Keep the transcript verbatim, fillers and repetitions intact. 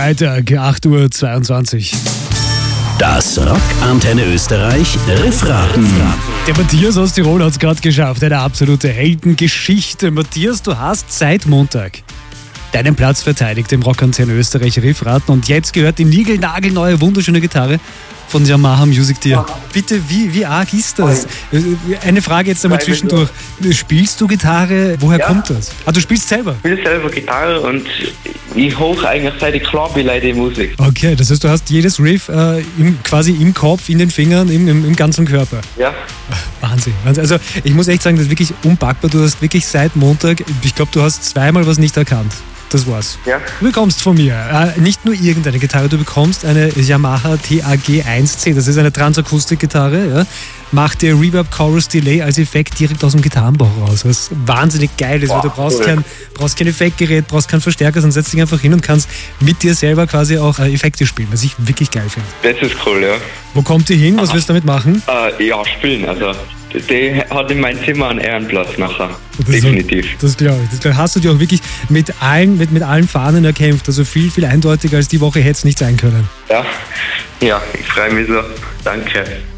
Freitag, acht Uhr zweiundzwanzig. Das Rock Antenne Österreich Riffraten. Der Matthias aus Tirol hat es gerade geschafft. Eine absolute Heldengeschichte. Matthias, du hast seit Montag deinen Platz verteidigt im Rock Antenne Österreich Riffraten. Und jetzt gehört die niegelnagelneue, wunderschöne Gitarre von Yamaha Music dir. Bitte, wie, wie arg ist das? Eine Frage jetzt einmal zwischendurch. Spielst du Gitarre? Woher Ja. kommt das? Ah, du spielst selber? Ich spiele selber Gitarre und ich hoch eigentlich seit ich klar bin, leider die Musik. Okay, das heißt, du hast jedes Riff äh, im, quasi im Kopf, in den Fingern, im, im, im ganzen Körper. Ja. Wahnsinn. Also ich muss echt sagen, das ist wirklich unpackbar. Du hast wirklich seit Montag, ich glaube, du hast zweimal was nicht erkannt. Das war's. Ja. Du bekommst von mir äh, nicht nur irgendeine Gitarre, du bekommst eine Yamaha T A G eins C. Das ist eine Transakustik-Gitarre. Ja. Macht dir Reverb Chorus Delay als Effekt direkt aus dem Gitarrenbauch raus. Was wahnsinnig geil ist, weil du brauchst cool. kein, brauchst kein Effektgerät, brauchst keinen Verstärker, sondern setzt dich einfach hin und kannst mit dir selber quasi auch äh, Effekte spielen, was ich wirklich geil finde. Das ist cool, ja. Wo kommt die hin? Was willst du damit machen? Äh, ja, spielen. Also, die hat in meinem Zimmer einen Ehrenplatz nachher. Das ist- Definitiv. Das glaube ich. Das glaub ich. Hast du dir auch wirklich mit allen, mit, mit allen Fahnen erkämpft. Also viel, viel eindeutiger als die Woche hätte es nicht sein können. Ja. Ja, ich freue mich so. Danke.